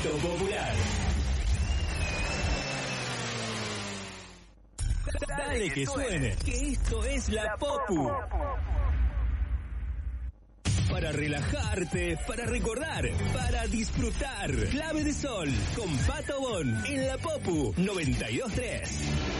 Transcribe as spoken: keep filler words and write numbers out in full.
Canto Popular. Dale que suene, que esto es la Popu. Para relajarte, para recordar, para disfrutar. Clave de Sol, con Pato Bon, en la Popu noventa y dos punto tres.